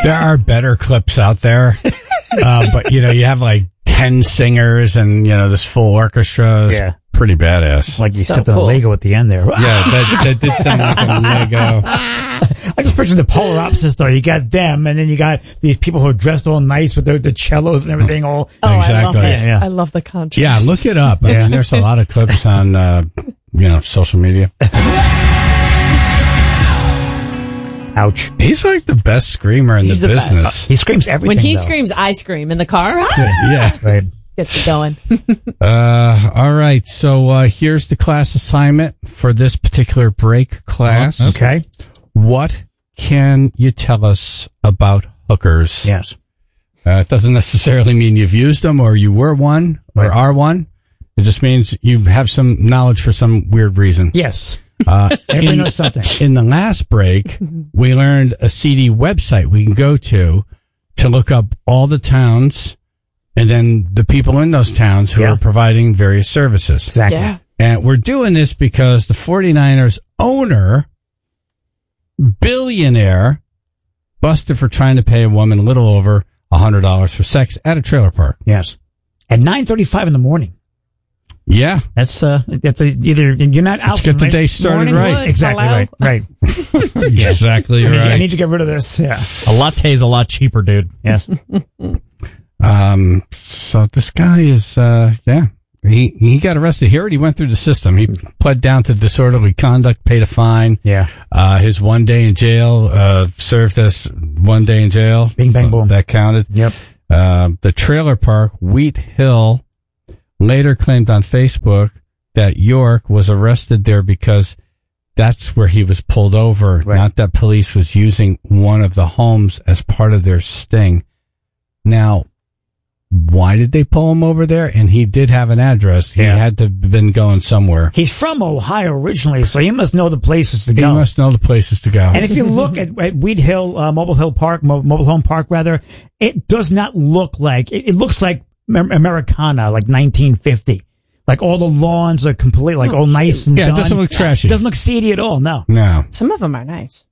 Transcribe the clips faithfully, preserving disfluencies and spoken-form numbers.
There are better clips out there, uh, but you know, you have like ten singers and you know this full orchestra. It's Yeah. pretty badass. Like you So stepped on cool. a Lego at the end there. Yeah, that, that did sound like a Lego. I just picture the polar opposites though. You got them, and then you got these people who are dressed all nice with the, the cellos and everything. All Oh, Exactly. I love it. Yeah. I love the contrast. Yeah, look it up. I Yeah. mean, there's a lot of clips on, uh, you know, social media. ouch. He's like the best screamer in He's the, the business. best. He screams everything. When he though. screams, I scream in the car. Yeah. right? Gets me going. Uh, all right. So, uh, here's the class assignment for this particular break class. Okay. What can you tell us about hookers? Yes. Uh, it doesn't necessarily mean you've used them or you were one or Right. are one. It just means you have some knowledge for some weird reason. Yes. Uh, Everyone in, knows something. in the last break, we learned a C D website we can go to to look up all the towns and then the people in those towns who Yeah. are providing various services. Exactly. Yeah. And we're doing this because the 49ers owner, billionaire, busted for trying to pay a woman a little over one hundred dollars for sex at a trailer park. Yes. At nine thirty-five in the morning. Yeah. That's uh. That's a, either you're not out. Let's get the day started Morning right. wood. Exactly Hello? right. Right. Exactly I need, right. I need to get rid of this. Yeah. A latte is a lot cheaper, dude. Yes. Um, so this guy is, uh, yeah, he, he got arrested. He already went through the system. He pled down to disorderly conduct, paid a fine. Yeah. Uh, his one day in jail, uh, served as one day in jail. Bing, bang, boom. That counted. Yep. Uh, the trailer park, Wheat Hill, later claimed on Facebook that York was arrested there because that's where he was pulled over, Right. not that police was using one of the homes as part of their sting. Now, why did they pull him over there? And he did have an address. He Yeah. had to have been going somewhere. He's from Ohio originally, so he must know the places to He go. must know the places to go. And if you look at, at Wheat Hill, uh, Mobile Hill Park, Mo- Mobile Home Park rather, it does not look like, it, it looks like Amer- Americana, like nineteen fifty. Like all the lawns are complete, like all nice and yeah, done. it doesn't look trashy. It doesn't look seedy at all, no. No, Some of them are nice.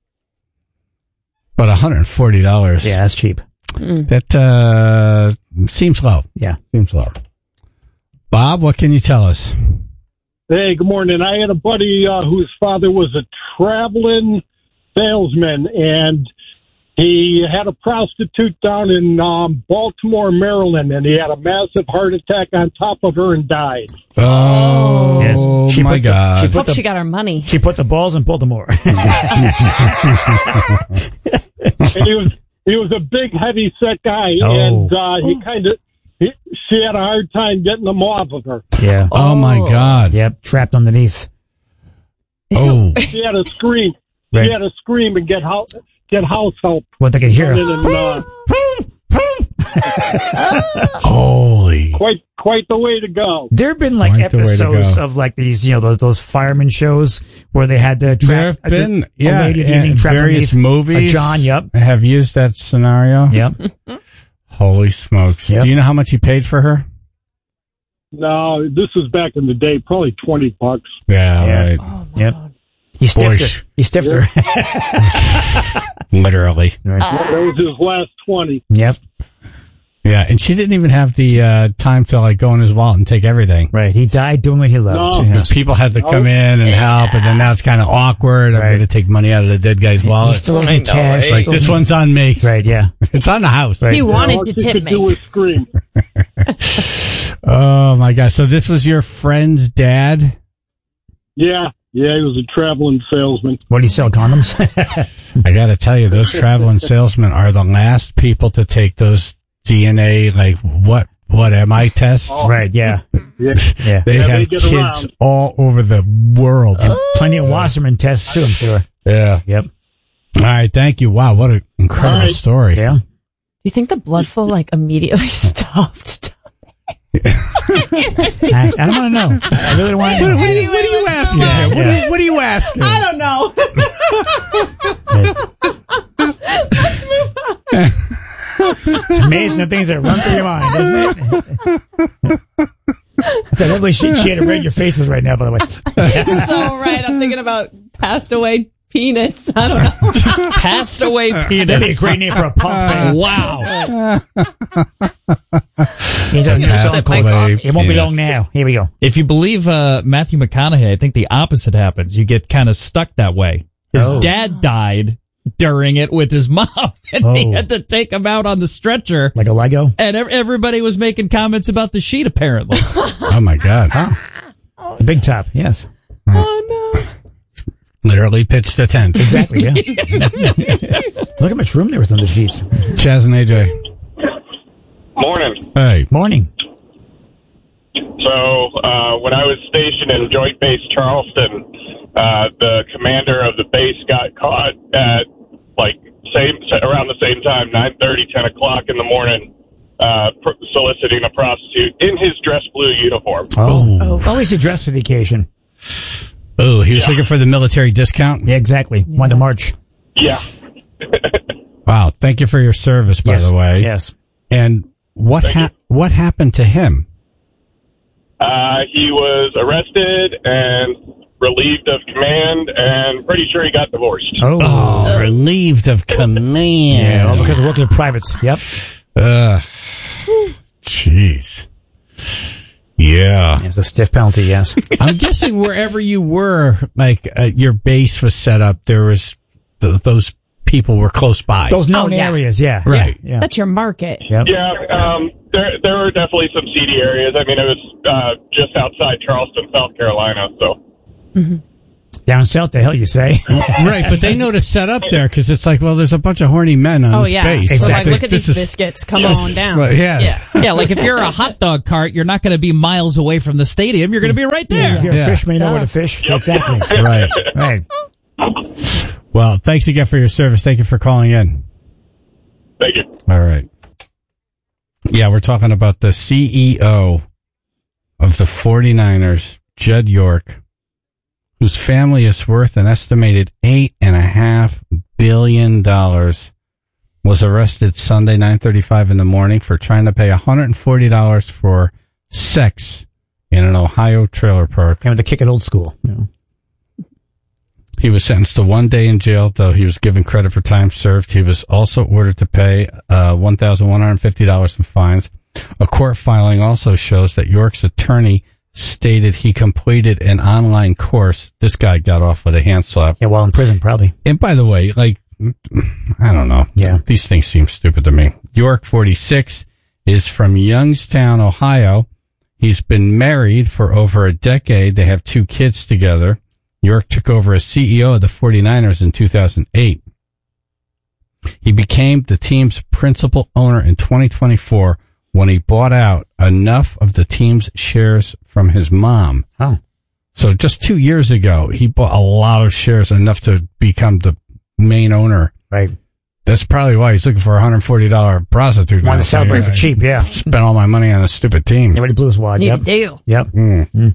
but one hundred forty dollars. Yeah, that's cheap. That, uh, seems low. Yeah. Seems low. Bob, what can you tell us? Hey, good morning. I had a buddy uh, whose father was a traveling salesman, and he had a prostitute down in um, Baltimore, Maryland, and he had a massive heart attack on top of her and died. Oh, Yes. She my put the- God. she put Hope the- she got her money. She put the balls in Baltimore. And he was he was a big, heavy set guy, Oh. and uh, he kind of she had a hard time getting him off of her. yeah. oh, my God. Yep. Trapped underneath. Oh, She had to scream. Right. She had to scream and get house get house help. What they can hear. And, uh, holy. quite quite the way to go. There have been like Quite the way to episodes go. of like these, you know, those, those fireman shows where they had the There trap. have been, a yeah, lady in the and evening trapped various underneath movies. a John, yep. Have used that scenario. Yep. Holy smokes. Yep. Do you know how much he paid for her? No, this was back in the day, probably twenty bucks. Yeah, Yeah. right. Oh, my Yep. God. He stiffed Boy, her. He stiffed her. Literally. Right. That was his last twenty. Yep. Yeah, and she didn't even have the uh, time to like go in his wallet and take everything. Right. He died doing what he loved. No. Yeah. Because people had to come in and help, and then now it's kind of awkward. I'm Right. going to take money out of the dead guy's He wallet. still owes I me know, cash. right? Like, Still this owes me- one's on me. Right. Yeah. It's on the house. He Yeah, wanted all to she tip could me. do was scream. Oh, my God. So this was your friend's dad? Yeah, yeah, he was a traveling salesman. What do you sell, condoms? I got to tell you, those traveling salesmen are the last people to take those D N A, like, what, what am I tests? Right. Yeah. Yeah. Yeah. They Yeah, they have get kids around. all over the world. Plenty of Wasserman tests too, I'm sure. Yeah. Yep. All right. Thank you. Wow. What an incredible All right. story. Yeah. Do you think the blood flow like immediately stopped? I, I don't want to know. I really don't want to What, know. what, are you- what are you asking? Yeah, here? What, yeah. are, what are you asking? I don't know. It's amazing the things that run through your mind, isn't it? I thought she, she had to read your faces right now, by the way. So right, I'm thinking about passed away penis. I don't know. Passed away penis. That'd be a great name for a punk band. Wow. He's a, he's Passed a, away it won't be penis. long now. Here we go. If you believe uh, Matthew McConaughey, I think the opposite happens. You get kind of stuck that way. His Oh. dad died during it with his mom, and Oh. he had to take him out on the stretcher. Like a Lego? And ev- everybody was making comments about the sheet, apparently. Oh my God. The big top, yes. Oh no. Literally pitched a tent. Exactly, yeah. Look how much room there was under the sheets. Chaz and A J. Morning. Hey. Morning. So, uh, when I was stationed in Joint Base Charleston, uh, the commander of the base got caught at, like, same around the same time, nine thirty, ten o'clock in the morning, uh, pr- soliciting a prostitute in his dress blue uniform. Oh. Oh. Always a dress for the occasion. Oh, he was looking for the military discount? Yeah, exactly. Won the march. Yeah. Wow. Thank you for your service, by yes. the way. Yes. And what Thank ha- what happened to him? Uh, he was arrested and relieved of command, and pretty sure he got divorced. Oh. Oh, relieved of command. Yeah, all because of working at privates. Yep. Ugh. Jeez. Yeah. It's a stiff penalty, yes. I'm guessing wherever you were, like uh, your base was set up, there was th- those people were close by. Those known Oh, yeah. areas, yeah. Right. Yeah. That's your market. Yep. Yeah, um, there there were definitely some seedy areas. I mean, it was uh, just outside Charleston, South Carolina, so. Down south, the hell you say? Right, but they know to set up there because it's like, well, there's a bunch of horny men on Oh this yeah. base. So like, Exactly. look at This these is- biscuits. Come Yes. on down. Well, yeah. Yeah. Yeah, like if you're a hot dog cart, you're not going to be miles away from the stadium. You're going to be right If there. you're Yeah. a fisherman, you know where to fish. Exactly. Right. Right. Well, thanks again for your service. Thank you for calling in. Thank you. All right. Yeah, we're talking about the C E O of the 49ers, Jed York, whose family is worth an estimated eight and a half billion dollars, was arrested Sunday nine thirty-five in the morning for trying to pay one hundred forty dollars for sex in an Ohio trailer park. And with the kick at old school. You know. He was sentenced to one day in jail, though he was given credit for time served. He was also ordered to pay uh, one thousand one hundred fifty dollars in fines. A court filing also shows that York's attorney stated he completed an online course. This guy got off with a hand slap. Yeah, while in prison, probably. And by the way, like, I don't know. Yeah. These things seem stupid to me. York, forty-six, is from Youngstown, Ohio. He's been married for over a decade. They have two kids together. York took over as C E O of the 49ers in two thousand eight. He became the team's principal owner in twenty twenty-four when he bought out enough of the team's shares from his mom. Oh. So just two years ago, he bought a lot of shares, enough to become the main owner. Right. That's probably why he's looking for a one hundred forty dollars prostitute. Want now. to celebrate for cheap, yeah. Spent all my money on a stupid team. Everybody blew his wad. Need Yep. a deal. Yep. Mm. Mm.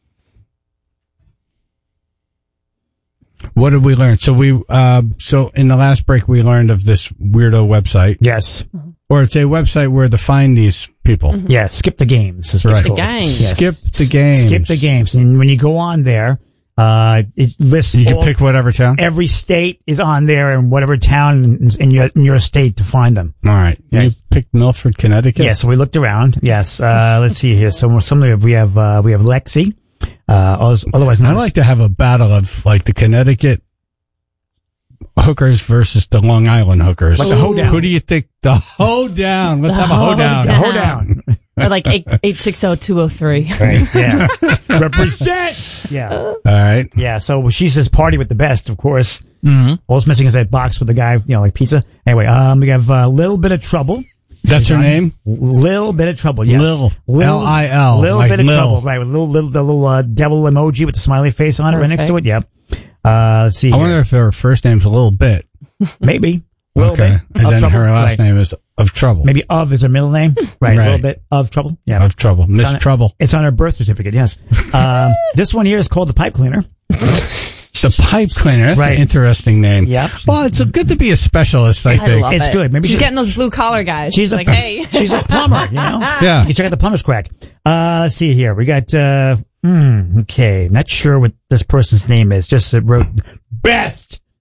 What did we learn? So we, uh, so in the last break, we learned of this weirdo website, Yes. or it's a website where to find these people. Yeah. Skip the games. is what Right. it's The called. games. Yes. Skip the games. Skip the games. And when you go on there, uh, it lists You can all- pick whatever town. every state is on there and whatever town in, in your in your state to find them. All right. Yes. You picked Milford, Connecticut. Yes, so we looked around. Yes, uh, let's see here. So some of we have uh, we have Lexi, uh, otherwise known I as- like to have a battle of like the Connecticut hookers versus the Long Island hookers. Like the hoedown. Who do you think? The hoedown. Let's The have a hoedown. the hoedown. Or like eight eight six zero two zero three. Right, yeah, represent. Yeah, All right. yeah. So she says party with the best, of course. Mm-hmm. All it's missing is that box with the guy, you know, like pizza. Anyway, um, we have a little bit of trouble. That's her name? Little bit of trouble. Yes, Lil. L I L, Little like bit of Lil. trouble. Right, with a little little the little uh, devil emoji with the smiley face on it right next to it. Yep. Uh, let's see. I here. wonder if her first name's a little bit. Maybe. Little Okay. bit And of then trouble. her last Right. name is Of Trouble. Maybe of is her middle name. Right. A Right. little bit of trouble. Yeah. Of Trouble. Miss Done it. Trouble. It's on her birth certificate. Yes. Um, this one here is called the pipe cleaner. The Pipe Cleaner. That's Right. an interesting name. Yep. Well, it's good to be a specialist, I I think. love It's it. good. Maybe she's she's- getting those blue collar guys. She's She's a- like, hey. She's a plumber, you know? Yeah. You can check out the plumber's crack. Uh, let's see here. We got, uh, hmm, okay. Not sure what this person's name is. Just uh, wrote best.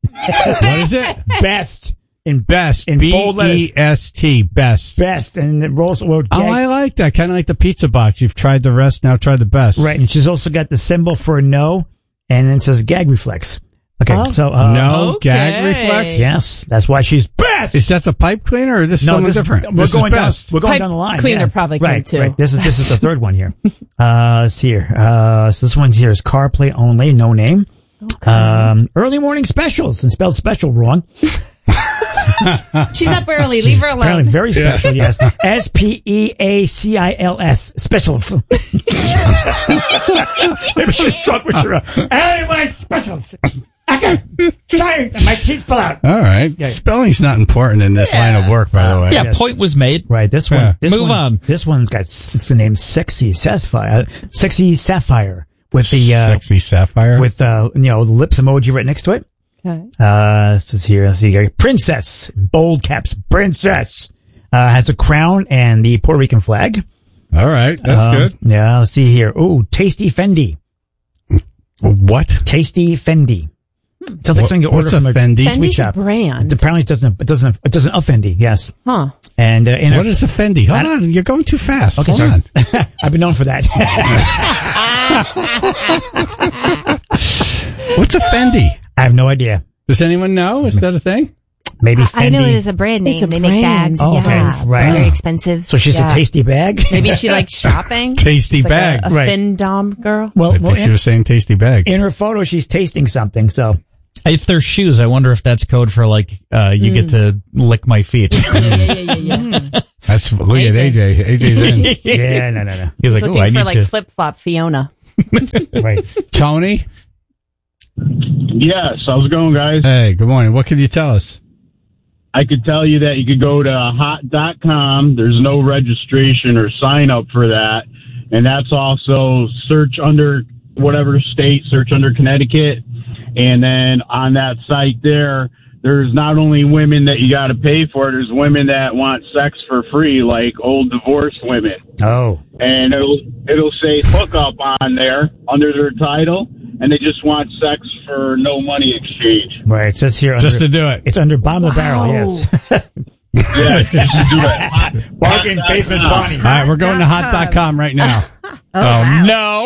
What is it? Best. In Best. in bold B letters. E S T. Best. Best. And it rolls. Well, Oh, gag- I like that. Kind of like the pizza box. You've tried the rest, now try the best. Right. And she's also got the symbol for no, and then it says gag reflex. Okay. Oh. So, uh, No Okay. gag reflex? yes, that's why she's best. Is that the pipe cleaner or is this no, someone this, different? We're this going is down. best. We're going Pipe down the line. cleaner yeah. probably came right, too. Right. This is this is the third one here. Uh, let's see here. Uh, so this one here is CarPlay only, no name. Okay. Um, early morning specials and spelled special wrong. She's up early. Leave her Apparently alone. very special. Yes. S P E A C I L S specials. Maybe she's drunk with her. Anyway, specials. Okay. Sorry, my teeth fell out. All right. Yeah. Spelling's not important in this line of work, by the way. Yeah, Yes. point was made. Right, this one. Yeah. This Move one, on. This one's got s- it's the name Sexy Sapphire. Uh, Sexy Sapphire with the uh, Sexy sapphire. with uh, you know, the lips emoji right next to it. Okay. Uh, this is here. Let's see here. Princess, bold caps. Princess uh, has a crown and the Puerto Rican flag. All right. That's Um, good. Yeah. Let's see here. Ooh, Tasty Fendi. What? Tasty Fendi. It sounds like something you order What's a from a Fendi? sweet Fendi's a shop. brand. Apparently, it doesn't. It doesn't. It doesn't offend you. Yes. Huh. And uh, in What a, is a Fendi? Hold on. You're going too fast. Okay, Hold sorry. on. I've been known for that. What's a Fendi? I have no idea. Does anyone know? Is that a thing? Maybe Fendi. I know it is a brand name. It's a they brand. make bags. Oh, okay. yeah. Right. Very expensive. So she's Yeah. a tasty bag. Maybe she likes shopping. Tasty She's like bag. A, a Right. fin dom girl. Well, I well think she in, was saying tasty bag. in her photo, she's tasting something. So If they're shoes, I wonder if that's code for like, uh, you get to lick my feet. Yeah, yeah, yeah, yeah, yeah. That's look at A J. A J's in. yeah, no, no, no. He's He's like, oh, looking I for need like to. flip flop Fiona. Right. Tony. Yes, how's it going, guys? Hey, good morning. What can you tell us? I could tell you that you could go to hot dot com. There's no registration or sign up for that. And that's also search under whatever state, search under Connecticut. And then on that site there, there's not only women that you got to pay for, there's women that want sex for free, like old divorced women. Oh, And it'll, it'll say hookup on there under their title. And they just want sex for no money exchange. right. It says here. Just under, to do it. It's under bottom of the barrel. Yes. Yeah, just do it. Bargain basement Bonnie. All right, we're going to hot dot com right now. Oh, no.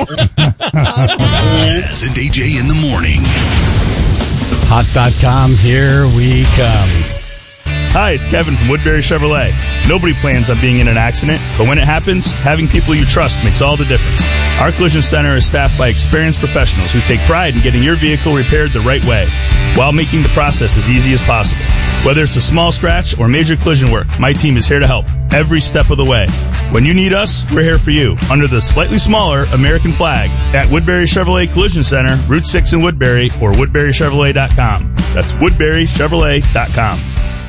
Jazz and A J in the morning. hot dot com, here we come. Hi, it's Kevin from Woodbury Chevrolet. Nobody plans on being in an accident, but when it happens, having people you trust makes all the difference. Our collision center is staffed by experienced professionals who take pride in getting your vehicle repaired the right way, while making the process as easy as possible. Whether it's a small scratch or major collision work, my team is here to help every step of the way. When you need us, we're here for you under the slightly smaller American flag at Woodbury Chevrolet Collision Center, Route six in Woodbury, or woodbury chevrolet dot com. That's woodbury chevrolet dot com.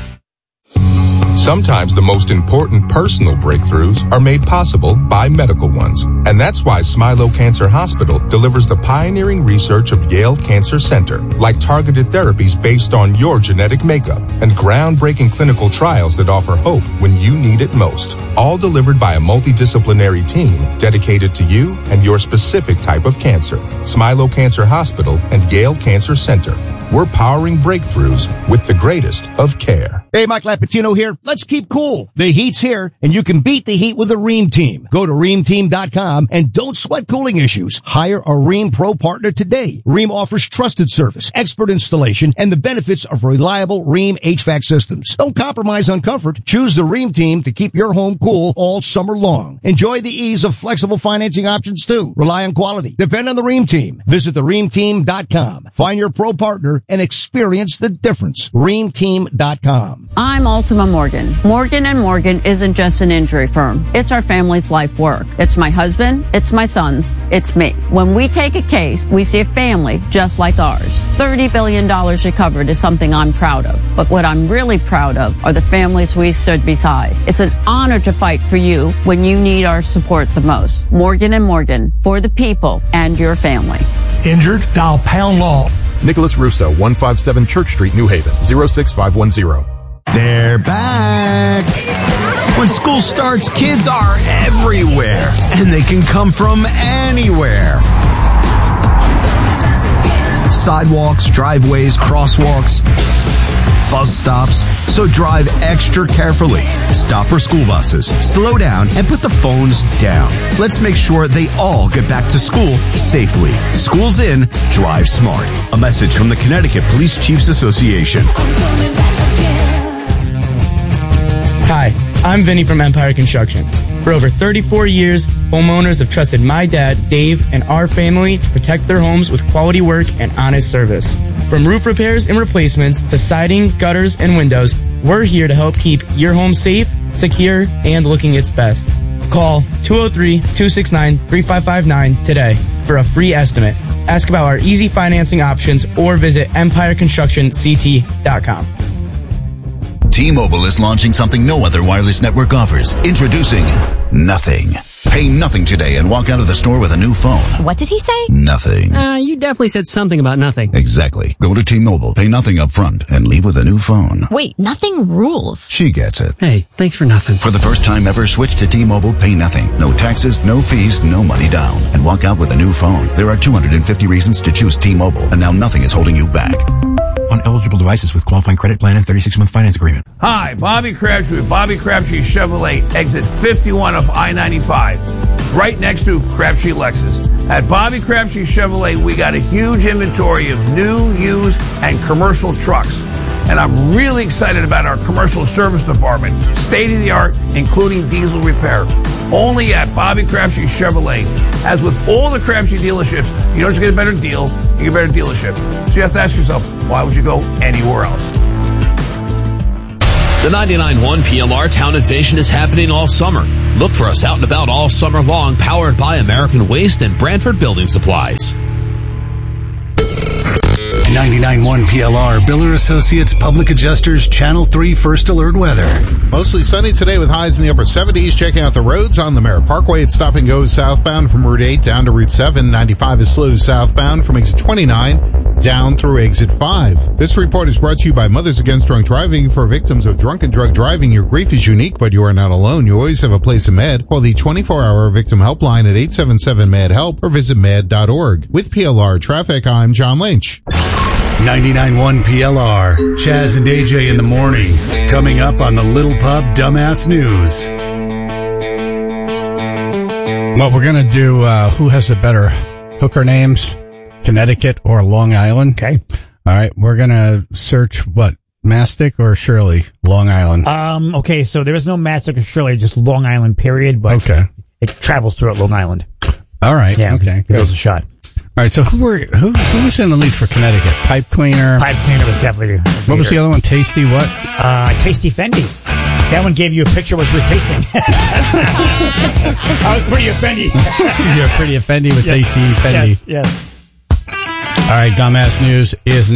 Sometimes the most important personal breakthroughs are made possible by medical ones. And that's why Smilo Cancer Hospital delivers the pioneering research of Yale Cancer Center, like targeted therapies based on your genetic makeup and groundbreaking clinical trials that offer hope when you need it most. All delivered by a multidisciplinary team dedicated to you and your specific type of cancer. Smilo Cancer Hospital and Yale Cancer Center. We're powering breakthroughs with the greatest of care. Hey, Mike Lapatino here. Let's keep cool. The heat's here, and you can beat the heat with the Rheem Team. Go to Rheem Team dot com and don't sweat cooling issues. Hire a Rheem Pro partner today. Rheem offers trusted service, expert installation, and the benefits of reliable Rheem H V A C systems. Don't compromise on comfort. Choose the Rheem Team to keep your home cool all summer long. Enjoy the ease of flexible financing options too. Rely on quality. Depend on the Rheem Team. Visit the Rheem Team dot com. Find your pro partner and experience the difference. Rheem Team dot com. I'm Ultima Morgan. Morgan and Morgan isn't just an injury firm. It's our family's life work. It's my husband, it's my sons, it's me. When we take a case, we see a family just like ours. thirty billion dollars recovered is something I'm proud of. But what I'm really proud of are the families we stood beside. It's an honor to fight for you when you need our support the most. Morgan and Morgan, for the people and your family. Injured? Dial pound law. Nicholas Russo, one fifty-seven Church Street, New Haven, zero six five one zero. They're back. When school starts, kids are everywhere, and they can come from anywhere. sidewalks, driveways, crosswalks, bus stops. So drive extra carefully. Stop for school buses. Slow down and put the phones down. Let's make sure they all get back to school safely. School's in. Drive smart. A message from the Connecticut Police Chiefs Association. Hi, I'm Vinny from Empire Construction. For over thirty-four years, homeowners have trusted my dad, Dave, and our family to protect their homes with quality work and honest service. From roof repairs and replacements to siding, gutters, and windows, we're here to help keep your home safe, secure, and looking its best. Call two oh three, two six nine, three five five nine today for a free estimate. Ask about our easy financing options or visit empire construction c t dot com. T-Mobile is launching something no other wireless network offers. Introducing Nothing. Pay nothing today and walk out of the store with a new phone. What did he say? Nothing. Uh, you definitely said something about nothing. Exactly. Go to T-Mobile, pay nothing up front, and leave with a new phone. Wait, nothing rules. She gets it. Hey, thanks for nothing. For the first time ever, switch to T-Mobile, pay nothing. No taxes, no fees, no money down. And walk out with a new phone. There are two hundred fifty reasons to choose T-Mobile, and now nothing is holding you back. On eligible devices with qualifying credit plan and thirty-six month finance agreement. Hi, Bobby Crabtree with Bobby Crabtree Chevrolet, exit fifty-one of I ninety-five, right next to Crabtree Lexus. At Bobby Crabtree Chevrolet, we got a huge inventory of new, used, and commercial trucks. And I'm really excited about our commercial service department, state-of-the-art, including diesel repair. Only at Bobby Crabtree Chevrolet. As with all the Crabtree dealerships, you don't just get a better deal, you get a better dealership. So you have to ask yourself, why would you go anywhere else? The ninety-nine point one P L R Town Invasion is happening all summer. Look for us out and about all summer long, powered by American Waste and Brantford Building Supplies. ninety-nine point one P L R, Biller Associates, Public Adjusters, Channel three First Alert Weather. Mostly sunny today with highs in the upper seventies. Checking out the roads on the Merritt Parkway. It's stop and go southbound from Route eight down to Route seven. ninety-five is slow southbound from exit twenty-nine down through exit five. This report is brought to you by Mothers Against Drunk Driving. For victims of drunk and drug driving, your grief is unique, but you are not alone. You always have a place in Med. Call the twenty-four hour victim helpline at eight seven seven med help or visit med dot org. With P L R Traffic, I'm John Lynch. ninety-nine point one P L R, Chaz and A J in the morning. Coming up on the Little Pub Dumbass News. Well, we're going to do uh, who has the better hooker names, Connecticut or Long Island. Okay. All right. We're going to search what? Mastic or Shirley? Long Island. Um. Okay, so there is no Mastic or Shirley, just Long Island, period. But okay. It travels throughout Long Island. All right. Yeah, okay. Give us a shot. All right, so who were who who was in the lead for Connecticut? Pipe Cleaner. Pipe Cleaner was definitely. What was the other one? Tasty what? Uh, Tasty Fendi. That one gave you a picture of what she was tasting. I was pretty offended. You're pretty offended with Yes. Tasty Fendi. Yes, yes. All right, Dumbass News is